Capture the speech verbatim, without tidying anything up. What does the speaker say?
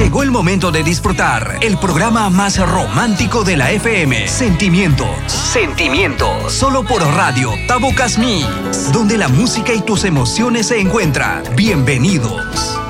Llegó el momento de disfrutar el programa más romántico de la F M. Sentimientos. Sentimientos. Solo por Radio Tabo Casmix, donde la música y tus emociones se encuentran. Bienvenidos.